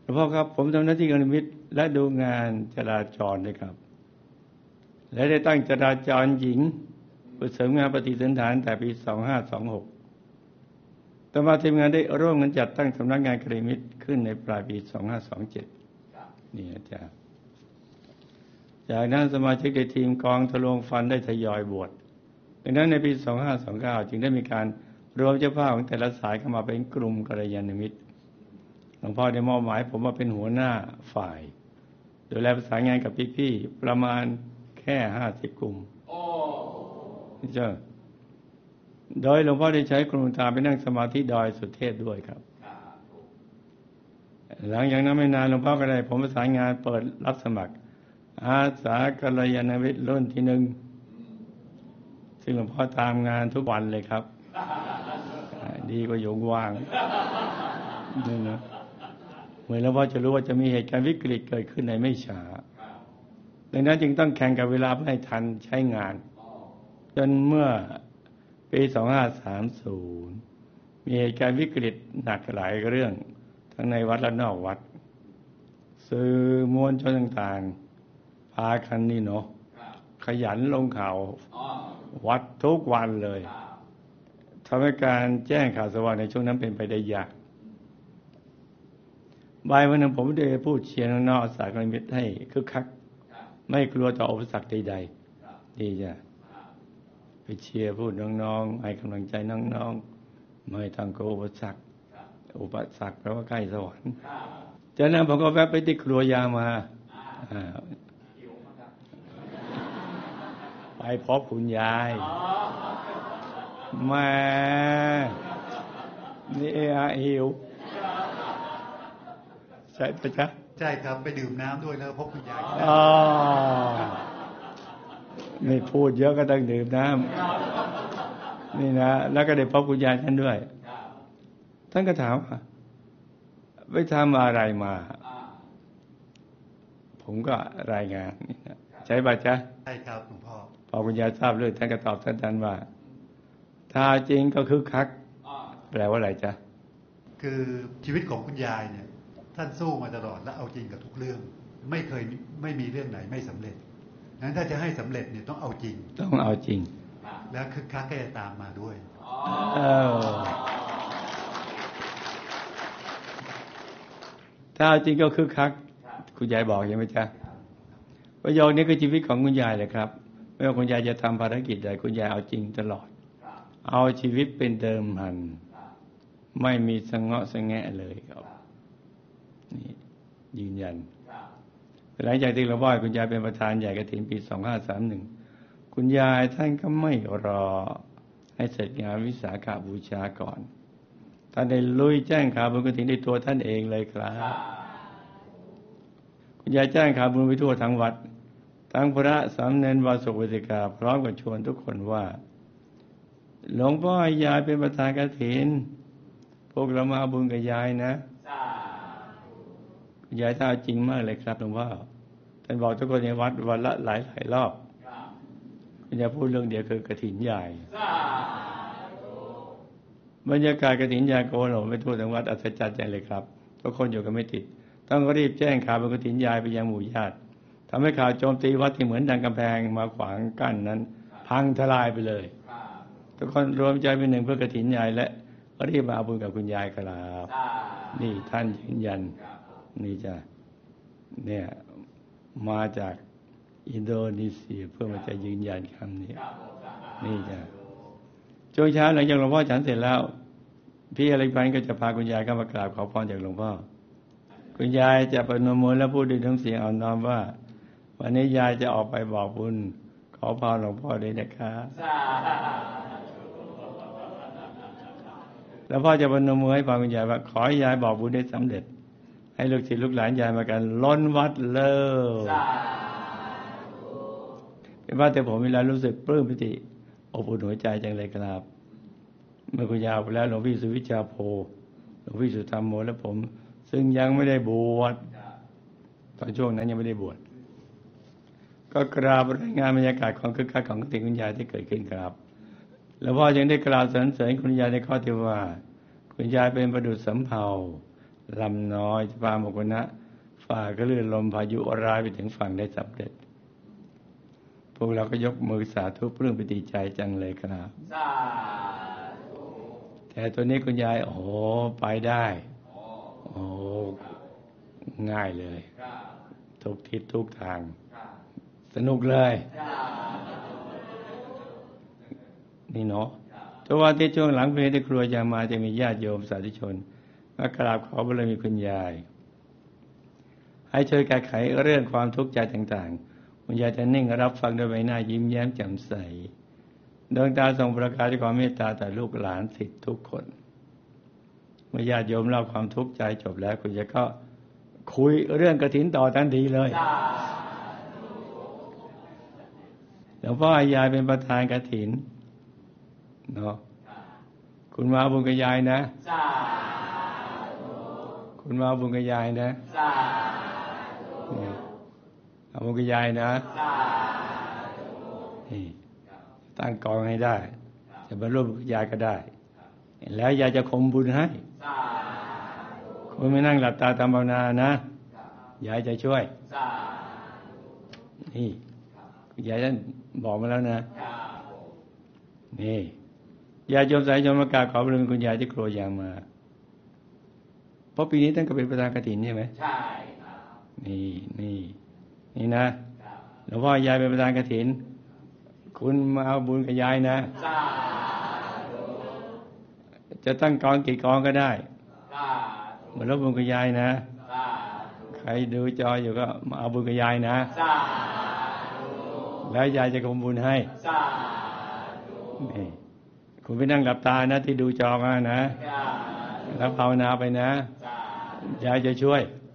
ลวงพ่อครับผมทำหน้าที่การนิมิตและดูงานจราจรด้วยครับและได้ตั้งจราจรหญิงเพื่อเสริมงานปฏิสันถานแต่ปี 2526 ต่อมาทีมงานได้ร่วมกันจัดตั้งสำนักงานการนิมิตขึ้นในปลายปี 2527 นี่อาจารย์จากนั้นสมาชิกในทีมกองทะลวงฟันได้ทยอยบวชดังนั้นในปี 2529 จึงได้มีการรวมเจ้าภาพของแต่ละสายเข้ามาเป็นกลุ่มกัลยาณมิตรหลวงพ่อได้มอบหมายผมมาเป็นหัวหน้าฝ่ายดูแลประสานงานกับพี่ๆประมาณแค่50 กลุ่มนี่เจ้าโดยหลวงพ่อได้ใช้กลุ่มตามไปนั่งสมาธิดอยสุเทพด้วยครับหลังจากนั้นไม่นานหลวงพ่อก็ได้ผมประสานงานเปิดรับสมัครอาสากัลยาณมิตรรุ่นที่ 1ซึ่งหลวงพ่อตามงานทุกวันเลยครับดีกว่าอยู่ว่างนี่นะเหมือนหลวงพ่อจะรู้ว่าจะมีเหตุการณ์วิกฤตเกิดขึ้นในไม่ช้าดังนั้นจึงต้องแข่งกับเวลาเพื่อให้ทันใช้งานจนเมื่อปี 2530 มีเหตุการณ์วิกฤตหนักหลายเรื่องทั้งในวัดและนอกวัดสื่อมวลชนต่างๆพากันนี่เนาะขยันลงข่าววัดทุกวันเลยทำให้การแจ้งข่าวสว่างในช่วงนั้นเป็นไปได้ยากบ่ายวันนั้นผมได้พูดเชียร์น้องๆสายการมิตรให้คึกคักไม่กลัวต่ออุปสรรคใดๆดีจ้ะไปเชียร์พูดน้องๆให้กำลังใจน้องๆไม่ต้องกลัวอุปสรรคแปลว่าใกล้สวรรค์จากนั้นผมก็แวะไปที่ครัวยามาไปพบคุณยายมานี่หิวใช่ปะจ๊ะใช่ครับไปดื่มน้ำด้วยแล้วพบคุณยายไม่พูดเยอะก็ต้องดื่มน้ำนี่นะแล้วก็ได้พบคุณยายท่านด้วยท่านก็ถามว่าไปทำอะไรมาผมก็รายงานใช่ป่ะจ๊ะใช่ครับหลวงพ่อพอคุณยายทราบเรื่องท่านก็ตอบท่านว่าถ้าจริงก็คึกคักแปลว่าอะไรจ๊ะคือชีวิตของคุณยายเนี่ยท่านสู้มาตลอดและเอาจริงกับทุกเรื่องไม่มีเรื่องไหนไม่สำเร็จงั้นถ้าจะให้สำเร็จเนี่ยต้องเอาจริงแล้วคึกคักก็จะตามมาด้วยถ้าเอาจริงก็คึกคักคุณยายบอกยังไหมจ๊ะประโยคนี้คือชีวิตของคุณยายเลยครับไม่ว่าคุณยายจะทำภารกิจใดคุณยายเอาจริงตลอดเอาชีวิตเป็นเดิมพันไม่มีสะเงาะสะแงะเลยครับนี่ยืนยันหลังจากที่หลวงพ่อคุณยายเป็นประธานใหญ่กฐินปี 2531 คุณยายท่านก็ไม่รอให้เสร็จงานวิสาขบูชาก่อนท่านได้ลุยแจ้งข่าวบุญกฐินด้วยตัวท่านเองเลยครับคุณยายแจ้งข่าวบุญไปทั่วทั้งวัดทั้งพระสามเณรวาสุกเวสิกาพร้อมกับชวนทุกคนว่าหลวงพ่อยายเป็นประธานกฐินพวกเรามาบุญกับยายนะยายท่าจริงมากเลยครับหลวงพ่อท่านบอกทุกคนในวัดวันละหลายรอบคุณยายพูดเรื่องเดียวคือกฐินใหญ่บรรยากาศกฐินใหญ่โกลาหลไปทั่วทั้งวัดอัศจรรย์ใจเลยครับทุกคนอยู่กันไม่ติดต้องรีบแจ้งข่าวเป็นกฐินใหญ่ไปยังหมู่ญาติทำให้ข่าวโจมตีวัดที่เหมือนดังกำแพงมาขวางกั้นนั้นพังทลายไปเลยทุกคนรวมใจเป็นหนึ่งเพื่อกฐินใหญ่และรีบมาเอาบุญกับคุณยายครับนี่ท่านยืนยันนี่จ้ะเนี่ยมาจากอินโดนีเซียเพื่อมาจะยืนยันคำนี้นี่จ้ะช่วงเช้าหลังจากหลวงพ่อฉันเสร็จแล้วพี่อะไรพันก็จะพาคุณยายเข้ามากราบขอพรจากหลวงพ่อคุณยายจะประนมมือและพูดด้วยน้ำเสียงอ่อนน้อมว่าวันนี้ยายจะออกไปบอกบุญขอพรหลวงพ่อด้วยนะครับแล้วพ่อจะประนมมือให้ฟังคุณยายว่าขอให้ยายบอกบุญได้สำเร็จให้ลูกศิษย์ลูกหลานยายมากันล้นวัดเลยเป็นว่าแต่ผมเวลารู้สึกปลื้มปิติอบอุ่นหัวใจจังเลยครับเมื่อคุณยายไปแล้วหลวงพี่สุวิชาโพหลวงพี่สุธรรมโมและผมซึ่งยังไม่ได้บวชตอนช่วงนั้นยังไม่ได้บวชก็กราบรายงานบรรยากาศความคึกคักของกฐินคุณยายที่เกิดขึ้นครับแล้วพ่อยังได้กล่าวสรรเสริญคุณยายในข้อที่ว่าคุณยายเป็นประดุจสำเภาลำน้อยพาหมกุณะฝ่าก็ลื่นลมพายุร้ายไปถึงฝั่งได้สำเร็จพวกเราก็ยกมือสาธุปลื้มปิติใจจังเลยครับแต่ตัวนี้คุณยายโอ้โหไปได้โอ้ง่ายเลยทุกทิศทุกทางสนุกเลยนี่เนาะทุกวันที่ช่วงหลังเพลงที่ครัวจะมาจะมีญาติโยมสาธุชนมากราบขอบารมีคุณยายให้ช่วยแก้ไขเรื่องความทุกข์ใจต่างๆคุณยายจะนิ่งรับฟังด้วยใบหน้ายิ้มแย้มแจ่มใสดวงตาส่องประกายด้วยความเมตตาต่อลูกหลานศิษย์ทุกคนเมื่อญาติโยมเล่าความทุกข์ใจจบแล้วคุณยายก็คุยเรื่องกฐินต่อทันทีเลยหลวงพ่อยายเป็นประธานกฐินเนาะคุณมาบุญกับยายนะคุณมาบุญกับยายนะเอาบุญกับยายนะนี่ตั้งกองให้ได้จะบรรลุบุญกับยายก็ได้แล้วยายจะคมบุญให้คุณไม่นั่งหลับตาทำภาวนานะยายจะช่วยนี่ยายท่านบอกมาแล้วนะนี่ยายโยมสายโยมมากราบขอบารมีคุณยายที่ครัวยางมาเพราะปีนี้ท่านก็เป็นประธานกฐินใช่ไหมใช่นี่นะหลวงพ่อยายเป็นประธานกฐินคุณมาเอาบุญกับยายนะจะตั้งกองกี่กองก็ได้มารับบุญกับยายนะใครดูจออยู่ก็มาเอาบุญกับยายนะแล้วยายจะคมบุญให้นี่คุณไปนั่งหลับตานะที่ดูจอมานะแล้วภาวนาไปนะยายจะช่วย